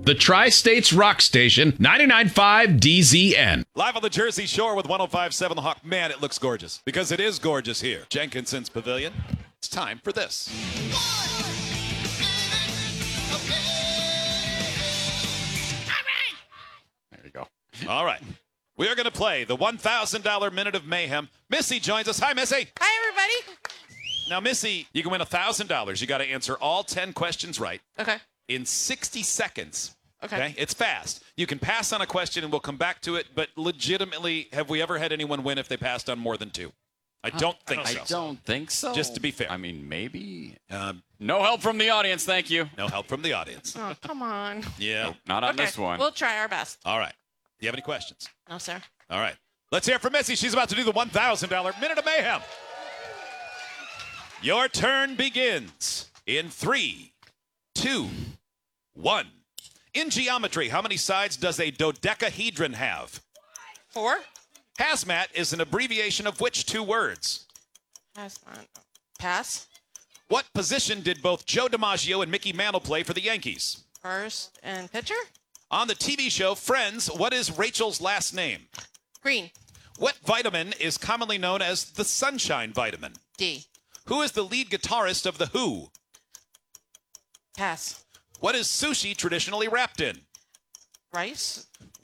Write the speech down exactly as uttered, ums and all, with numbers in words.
The Tri-States Rock Station, ninety-nine point five D Z N. Live on the Jersey Shore with one oh five point seven The Hawk. Man, it looks gorgeous. Because it is gorgeous here. Jenkinson's Pavilion. It's time for this. There you go. All right. We are going to play the one thousand dollars Minute of Mayhem. Missy joins us. Hi, Missy. Hi, everybody. Now, Missy, you can win one thousand dollars. You got to answer all ten questions right Okay. in sixty seconds. Okay. It's fast. You can pass on a question and we'll come back to it, but legitimately, have we ever had anyone win if they passed on more than two? I don't think I so. don't think so. Just to be fair. I mean, maybe. Um, No help from the audience, thank you. no help from the audience. Oh, come on. Yeah. Not on Okay. this one. We'll try our best. All right. Do you have any questions? No, sir. All right. Let's hear from Missy. She's about to do the one thousand dollars Minute of Mayhem. Your turn begins in three, two, one. In geometry, how many sides does a dodecahedron have? Four. Hazmat is an abbreviation of which two words? Pass. Pass. What position did both Joe DiMaggio and Mickey Mantle play for the Yankees? First and pitcher. On the T V show Friends, what is Rachel's last name? Green. What vitamin is commonly known as the sunshine vitamin? D. Who is the lead guitarist of The Who? Pass. What is sushi traditionally wrapped in? Rice.